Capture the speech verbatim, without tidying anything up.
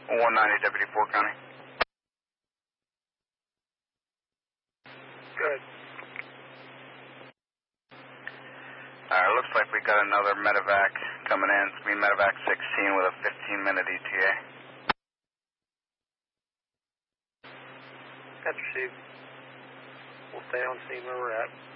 one ninety, Deputy four County. Good. Alright, looks like we got another medevac coming in. It's me, medevac sixteen with a fifteen minute E T A. That's received. We'll stay on scene where we're at.